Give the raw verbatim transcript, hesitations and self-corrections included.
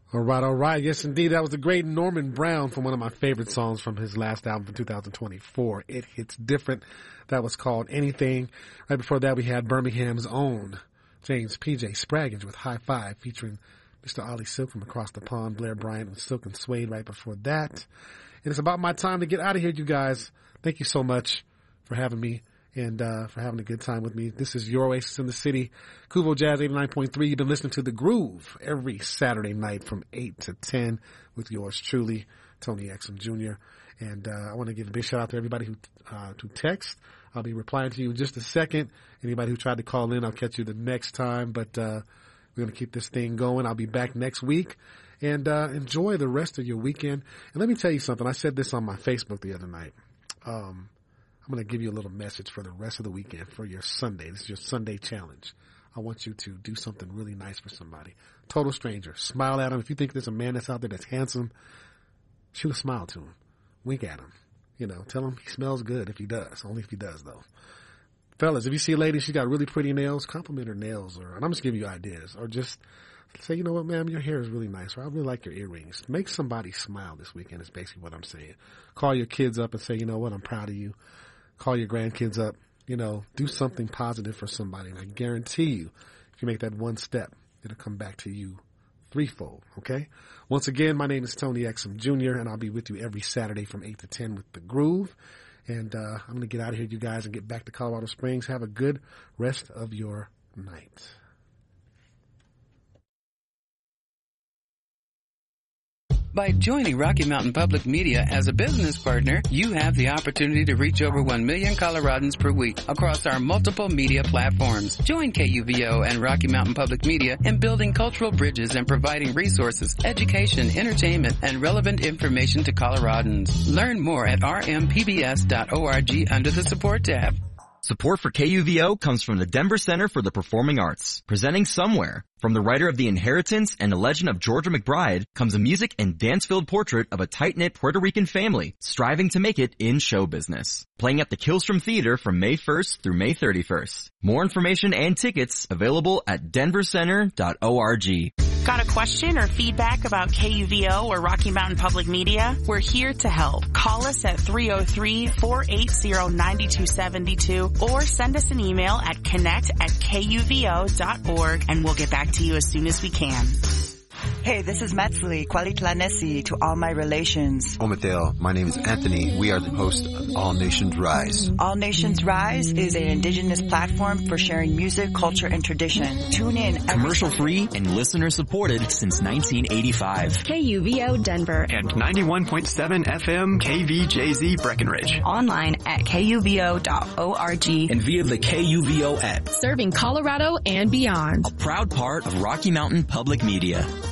All right, all right. Yes, indeed. That was the great Norman Brown from one of my favorite songs from his last album from two thousand twenty-four. It Hits Different. That was called Anything. Right before that, we had Birmingham's own James P J Spraggins with High Five featuring Mister Ollie Silk from across the pond. Blair Bryant with Silk and Suede right before that. And it's about my time to get out of here, you guys. Thank you so much for having me and uh for having a good time with me. This is your Oasis in the City, Kuvo Jazz eighty-nine point three. You've been listening to The Groove every Saturday night from eight to ten with yours truly, Tony Exum Junior And uh I want to give a big shout out to everybody who uh to text. I'll be replying to you in just a second. Anybody who tried to call in, I'll catch you the next time. But uh we're going to keep this thing going. I'll be back next week. And uh enjoy the rest of your weekend. And let me tell you something. I said this on my Facebook the other night. Um I'm going to give you a little message for the rest of the weekend for your Sunday. This is your Sunday challenge. I want you to do something really nice for somebody. Total stranger. Smile at him. If you think there's a man that's out there that's handsome, shoot a smile to him. Wink at him. You know, tell him he smells good if he does. Only if he does, though. Fellas, if you see a lady, she's got really pretty nails, compliment her nails. Or, and I'm just giving you ideas. Or just say, you know what, ma'am, your hair is really nice. Or I really like your earrings. Make somebody smile this weekend is basically what I'm saying. Call your kids up and say, you know what, I'm proud of you. Call your grandkids up, you know, do something positive for somebody. And I guarantee you, if you make that one step, it'll come back to you threefold, okay? Once again, my name is Tony Exum Junior, and I'll be with you every Saturday from eight to ten with The Groove. And uh I'm going to get out of here, you guys, and get back to Colorado Springs. Have a good rest of your night. By joining Rocky Mountain Public Media as a business partner, you have the opportunity to reach over one million Coloradans per week across our multiple media platforms. Join K U V O and Rocky Mountain Public Media in building cultural bridges and providing resources, education, entertainment, and relevant information to Coloradans. Learn more at r m p b s dot org under the support tab. Support for K U V O comes from the Denver Center for the Performing Arts, presenting Somewhere. From the writer of The Inheritance and The Legend of Georgia McBride comes a music and dance-filled portrait of a tight-knit Puerto Rican family striving to make it in show business. Playing at the Killstrom Theater from May first through May thirty-first. More information and tickets available at denver center dot org. Got a question or feedback about K U V O or Rocky Mountain Public Media? We're here to help. Call us at three oh three, four eight zero, nine two seven two or send us an email at connect at k u v o dot org and we'll get back to you as soon as we can. Hey, this is Metzli, Kwalitlanesi to all my relations. Omadale, my name is Anthony. We are the host of All Nations Rise. All Nations Rise is an indigenous platform for sharing music, culture, and tradition. Tune in. Commercial free and listener supported since nineteen eighty-five. K U V O Denver. And ninety-one point seven F M K V J Z Breckenridge. Online at k u v o dot org. And via the K U V O app. Serving Colorado and beyond. A proud part of Rocky Mountain Public Media.